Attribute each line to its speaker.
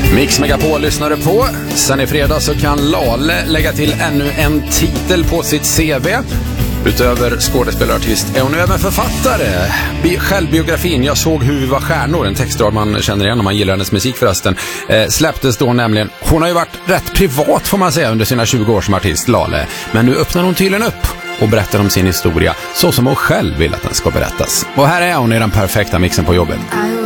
Speaker 1: Mix Megapol lyssnade på. Sen i fredag så kan Lale lägga till ännu en titel på sitt CV. Utöver skådespelarartist är hon även författare. Självbiografin Jag såg hur vi var stjärnor, en textrad man känner igen om man gillar hennes musik förresten, släpptes då nämligen. Hon har ju varit rätt privat får man säga under sina 20 år som artist, Lale. Men nu öppnar hon tydligen upp och berättar om sin historia så som hon själv vill att den ska berättas. Och här är hon i den perfekta mixen på jobbet.